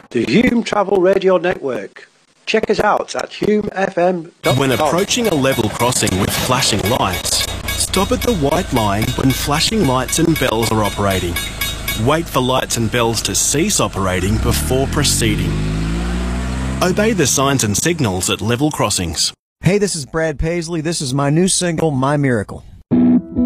The Hume Travel Radio Network. Check us out at humefm.com. When approaching a level crossing with flashing lights, stop at the white line when flashing lights and bells are operating. Wait for lights and bells to cease operating before proceeding. Obey the signs and signals at level crossings. Hey, this is Brad Paisley. This is my new single, My Miracle.